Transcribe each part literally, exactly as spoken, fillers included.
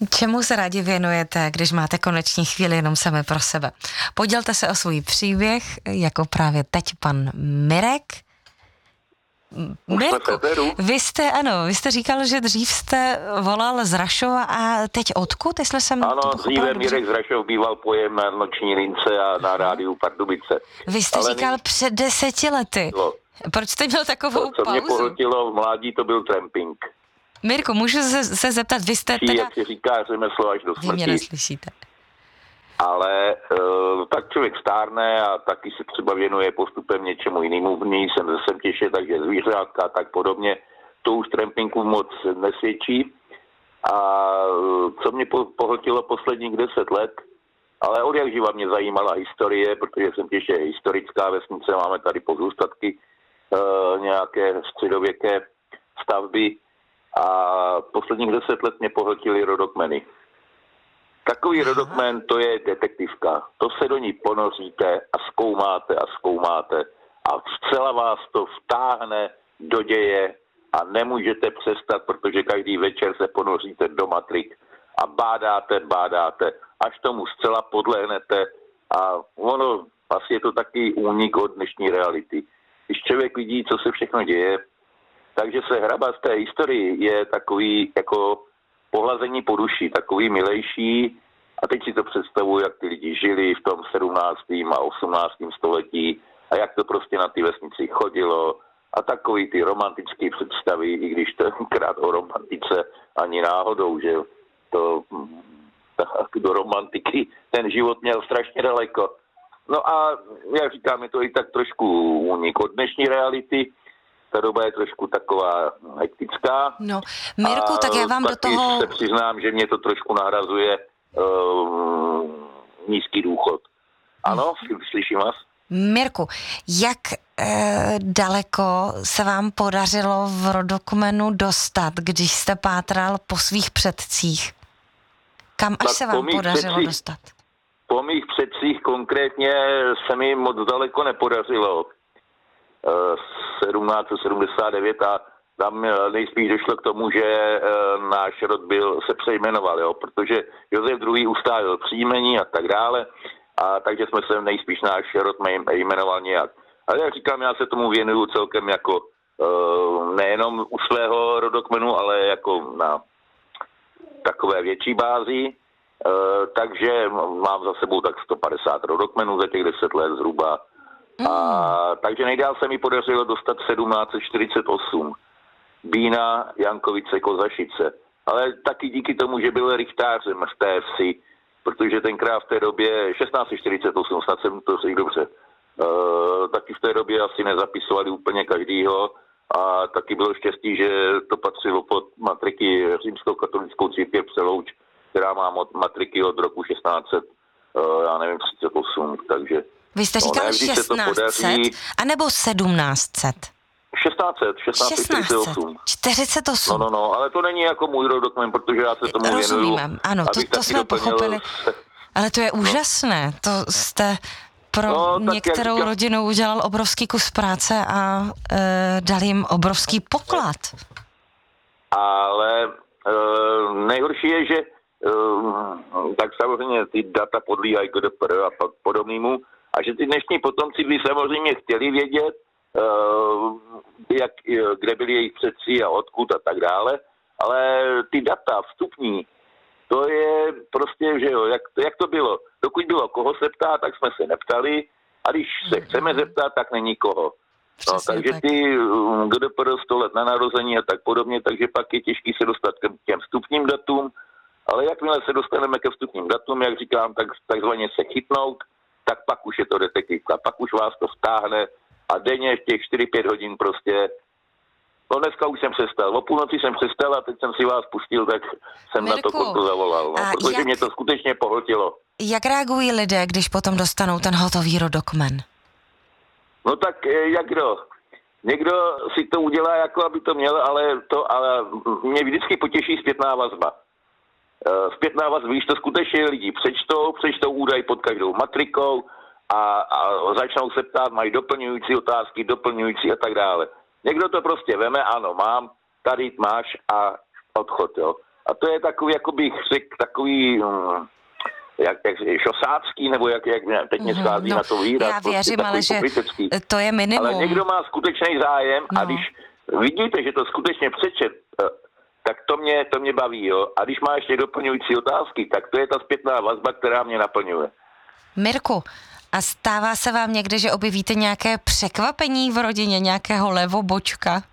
Čemu se rádi věnujete, když máte konečně chvíli jenom sami pro sebe? Podělte se o svůj příběh, jako právě teď pan Mirek. Mirku, vy jste, ano, vy jste říkal, že dřív jste volal z Rašova a teď odkud? Jestli jsem ano, dříve Mirek z Rašov býval pojem na Noční lince a na rádiu Pardubice. Vy jste Ale říkal nyní... před deseti lety. No. Proč jste měl takovou to, co pauzu? Co mě pohltilo v mládí, to byl tramping. Mirku, můžu se, se zeptat, vy jste teda... Jak se říká, řemeslo až do smrti. Vy mě neslyšíte. Ale uh, tak člověk stárne a taky se třeba věnuje postupem něčemu jinému. V ní jsem ze Semtěše, takže zvířátka a tak podobně. To už trampinku moc nesvědčí. A uh, co mě po, pohltilo posledních deset let, ale od jak živa mě zajímala historie, protože Semtěš je historická vesnice, máme tady pozůstatky uh, nějaké středověké stavby a posledních deset let mě pohltily rodokmeny. Takový rodokmen, to je detektivka. To se do ní ponoříte a zkoumáte a zkoumáte a zcela vás to vtáhne do děje a nemůžete přestat, protože každý večer se ponoříte do matrik a bádáte, bádáte, až tomu zcela podlehnete a ono, asi je to taky únik od dnešní reality. Když člověk vidí, co se všechno děje, takže se hrabat v té historii je takový jako pohlazení po duši, takový milejší. A teď si to představuji, jak ty lidi žili v tom sedmnáctém a osmnáctém století a jak to prostě na ty vesnici chodilo a takový ty romantické představy, i když tenkrát o romantice ani náhodou, že to do romantiky ten život měl strašně daleko. No a jak říkám, je to i tak trošku únik od dnešní reality. Ta doba je trošku taková hektická. No, Mirku, tak já vám do toho... se přiznám, že mě to trošku nahrazuje uh, nízký důchod. Ano, slyším vás? Mirku, jak eh, daleko se vám podařilo v rodokmenu dostat, když jste pátral po svých předcích? Kam až tak se vám podařilo předcích, dostat? Po mých předcích konkrétně se mi moc daleko nepodařilo. sedmnáct set sedmdesát devět a tam nejspíš došlo k tomu, že náš rod byl, se přejmenoval, jo, protože Josef druhý. Ustálil příjmení a tak dále, a takže jsme se nejspíš náš rod jmenoval nějak. Ale jak říkám, já se tomu věnuju celkem jako nejenom u svého rodokmenu, ale jako na takové větší bázi, takže mám za sebou tak sto padesát rodokmenů za těch deset let zhruba. Mm. A, takže nejdál se mi podařilo dostat sedmnáct set čtyřicet osm. Bína, Jankovice, Kozašice. Ale taky díky tomu, že byl rychtářem v té vsi, protože tenkrát v té době šestnáct set čtyřicet osm, snad jsem to řekl dobře, uh, taky v té době asi nezapisovali úplně každýho a taky bylo štěstí, že to patřilo pod matriky římskou katolickou církev Přelouč, která má matriky od roku šestnáct set, uh, já nevím, třicet osm, takže... Vy jste říkal no, šestnáct set, anebo sedmnáct set? šestnáct set, šestnáct set čtyřicet osm. čtyřicet osm. No, no, no, ale to není jako můj rodokmen, protože já se tomu věnuju. Rozumím, ano, to, to jsme pochopili. Ale to je no. úžasné, to jste pro no, některou říkám... rodinu udělal obrovský kus práce a e, dal jim obrovský poklad. Ale e, nejhorší je, že e, tak samozřejmě ty data podlíhají G D P R a podobnému, a že ty dnešní potomci by samozřejmě chtěli vědět, uh, jak, kde byli jejich předci a odkud a tak dále, ale ty data vstupní, to je prostě, že jo, jak, jak to bylo. Dokud bylo koho se ptá, tak jsme se neptali, a když se chceme zeptat, tak není koho. No, takže ty G D P R sto let na narození a tak podobně, takže pak je těžký se dostat k těm vstupním datům, ale jakmile se dostaneme ke vstupním datům, jak říkám, tak takzvaně se chytnout, tak pak už je to detektivka, pak už vás to vtáhne a denně v těch čtyři pět hodin prostě, no dneska už jsem přestal, o půlnoci jsem přestal a teď jsem si vás pustil, tak jsem Mirku, na to konto zavolal, no, protože jak, mě to skutečně pohltilo. Jak reagují lidé, když potom dostanou ten hotový rodokmen? No tak jak kdo? Někdo si to udělá, jako aby to měl, ale to, ale mě vždycky potěší zpětná vazba. Zpětná vazba, víš, to skutečně lidi přečtou, přečtou údaj pod každou matrikou a, a začnou se ptát, mají doplňující otázky, doplňující a tak dále. Někdo to prostě veme, ano, mám, tady máš a odchod, jo. A A to je takový, jako bych řekl, takový... Um, jak, jak šosácký, nebo jak, jak teď mě schází mm, no, na to výraz. Já věřím, prostě ale že pokrytecký. To je minimum. Ale někdo má skutečný zájem no. a když vidíte, že to skutečně přečet, tak to mě, to mě baví, jo. A když má ještě doplňující otázky, tak to je ta zpětná vazba, která mě naplňuje. Mirku, a stává se vám někdy, že objevíte nějaké překvapení v rodině, nějakého levobočka?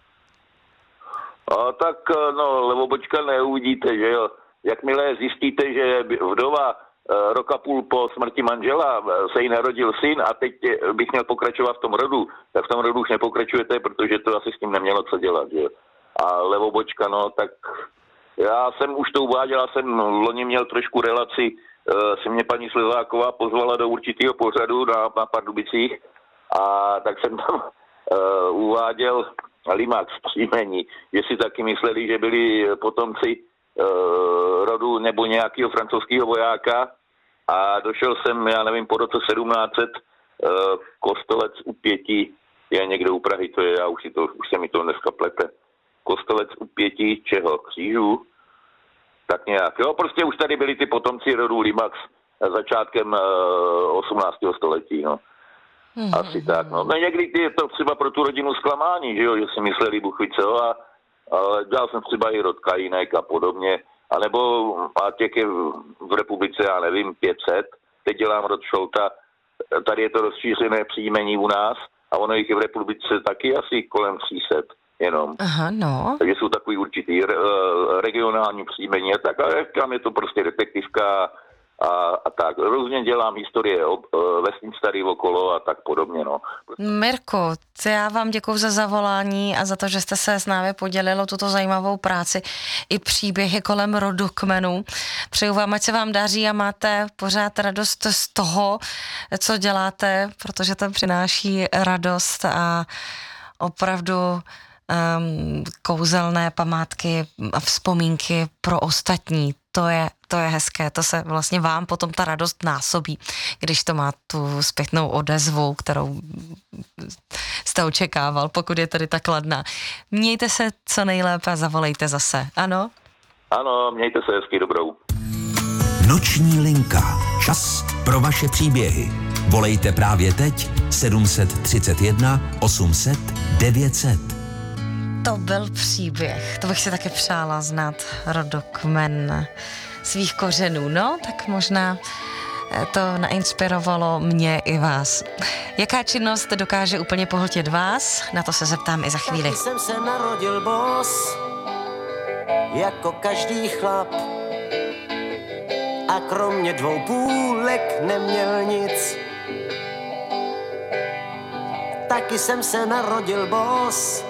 A tak, no, levobočka neuvidíte, že jo. Jakmile zjistíte, že vdova roka půl po smrti manžela se jí narodil syn a teď bych měl pokračovat v tom rodu, tak v tom rodu už nepokračujete, protože to asi s tím nemělo co dělat, že jo. A levobočka, no, tak já jsem už to uváděl, jsem loni měl trošku relaci, si mě paní Slizáková pozvala do určitého pořadu na, na Pardubicích a tak jsem tam uh, uváděl Limax příjmení, že si taky mysleli, že byli potomci uh, rodu nebo nějakého francouzského vojáka a došel jsem, já nevím, po roce sedmnáct set, uh, Kostelec u Pěti, je někde u Prahy, to je, já už, si to, už se mi to dneska plete. Kostelec u Pěti, čeho? Křížů? Tak nějak. Jo, prostě už tady byli ty potomci rodu Limax začátkem uh, osmnáctého století, no. Mm-hmm. Asi tak, no. no. Někdy je to třeba pro tu rodinu zklamání, že jo, že si mysleli Buchvice, a, ale dělal jsem třeba i rod Kajínek a podobně, a nebo a těch je v republice, já nevím, pět set, teď dělám rod Šolta, tady je to rozšířené příjmení u nás a ono jich je v republice taky asi kolem tři sta jenom. Aha, no. Takže jsou takový určitý re, regionální příjmení a tak, ale tam je to prostě detektivka a, a tak. Různě dělám historie vesnic tady okolo a tak podobně, no. Mirko, já vám děkuju za zavolání a za to, že jste se s námi podělil o tuto zajímavou práci i příběhy kolem rodu kmenů. Přeju vám, ať se vám daří a máte pořád radost z toho, co děláte, protože to přináší radost a opravdu um, kouzelné památky a vzpomínky pro ostatní. To je, to je hezké, to se vlastně vám potom ta radost násobí, když to má tu zpětnou odezvu, kterou jste očekával, pokud je tady tak kladná. Mějte se co nejlépe a zavolejte zase, ano? Ano, mějte se hezky, dobrou. Noční linka. Čas pro vaše příběhy. Volejte právě teď sedm set třicet jedna osm set devět set. To byl příběh, to bych si taky přála znát rodokmen svých kořenů, no, tak možná to nainspirovalo mě i vás. Jaká činnost dokáže úplně pohltit vás? Na to se zeptám i za chvíli. Taky jsem se narodil boss, jako každý chlap, a kromě dvou půlek neměl nic. Taky jsem se narodil boss,